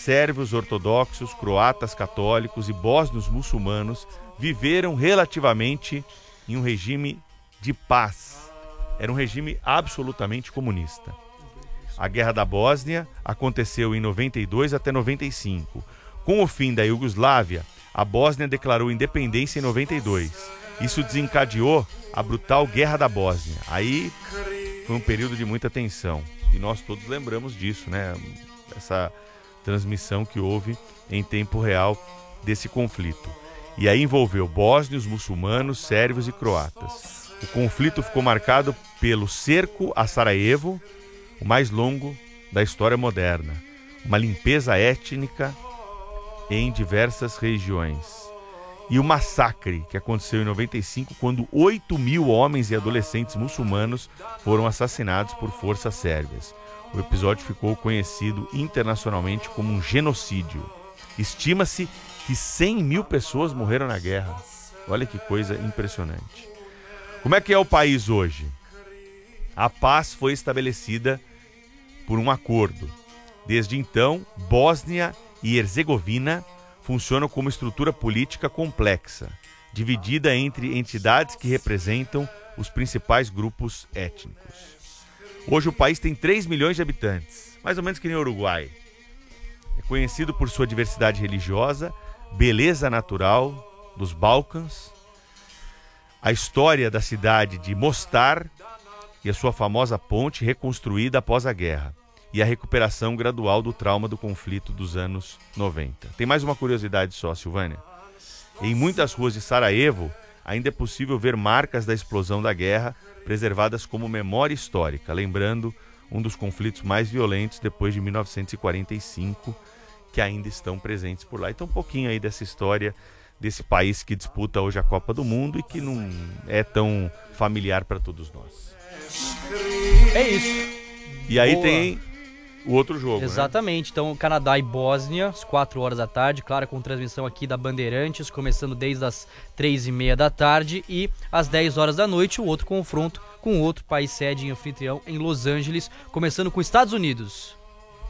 sérvios ortodoxos, croatas católicos e bósnios muçulmanos viveram relativamente em um regime de paz. Era um regime absolutamente comunista. A Guerra da Bósnia aconteceu em 92 até 95. Com o fim da Iugoslávia, a Bósnia declarou independência em 92. Isso desencadeou a brutal Guerra da Bósnia. Aí foi um período de muita tensão. E nós todos lembramos disso, né? Essa transmissão que houve em tempo real desse conflito. E aí envolveu bósnios, muçulmanos, sérvios e croatas. O conflito ficou marcado pelo cerco a Sarajevo, o mais longo da história moderna. Uma limpeza étnica em diversas regiões. E o massacre que aconteceu em 95, quando 8.000 homens e adolescentes muçulmanos foram assassinados por forças sérvias. O episódio ficou conhecido internacionalmente como um genocídio. Estima-se que 100.000 pessoas morreram na guerra. Olha que coisa impressionante. Como é que é o país hoje? A paz foi estabelecida por um acordo. Desde então, Bósnia e Herzegovina funcionam como estrutura política complexa, dividida entre entidades que representam os principais grupos étnicos. Hoje o país tem 3 milhões de habitantes, mais ou menos que nem o Uruguai. É conhecido por sua diversidade religiosa, beleza natural dos Balcãs, a história da cidade de Mostar e a sua famosa ponte reconstruída após a guerra, e a recuperação gradual do trauma do conflito dos anos 90. Tem mais uma curiosidade só, Silvânia. Em muitas ruas de Sarajevo, ainda é possível ver marcas da explosão da guerra, preservadas como memória histórica, lembrando um dos conflitos mais violentos depois de 1945, que ainda estão presentes por lá. Então um pouquinho aí dessa história desse país que disputa hoje a Copa do Mundo e que não é tão familiar para todos nós. É isso. E aí tem o outro jogo, exatamente, né? Então Canadá e Bósnia, às 4 horas da tarde, claro, com transmissão aqui da Bandeirantes, começando desde as 3h30 da tarde, e às 10 horas da noite o outro confronto com outro país sede e anfitrião em Los Angeles, começando com os Estados Unidos.